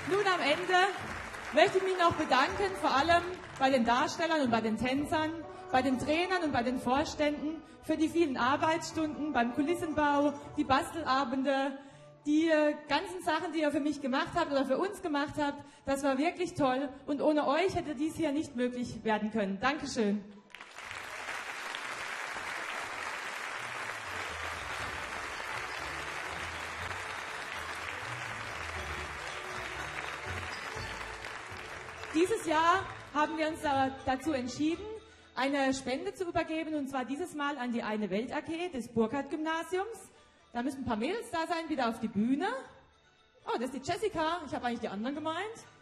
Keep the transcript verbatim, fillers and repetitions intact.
Nun am Ende möchte ich mich noch bedanken, vor allem bei den Darstellern und bei den Tänzern, bei den Trainern und bei den Vorständen für die vielen Arbeitsstunden beim Kulissenbau, die Bastelabende, die ganzen Sachen, die ihr für mich gemacht habt oder für uns gemacht habt. Das war wirklich toll und ohne euch hätte dies hier nicht möglich werden können. Dankeschön. Dieses Jahr haben wir uns dazu entschieden, eine Spende zu übergeben, und zwar dieses Mal an die Eine Welt A G des Burkhardt-Gymnasiums. Da müssen ein paar Mädels da sein, wieder auf die Bühne. Oh, das ist die Jessica. Ich habe eigentlich die anderen gemeint.